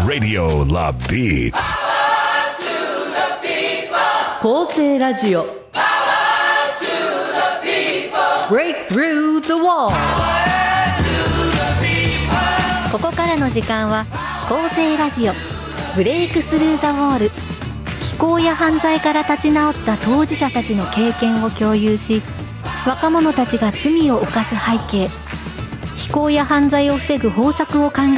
Radio La Beat. 構成ラジオ Break through the wall。 ここからの時間は構成ラジオブレイクスルーザウォール。非行や犯罪から立ち直った当事者たちの経験を共有し、若者たちが罪を犯す背景、非行や犯罪を防ぐ方策を考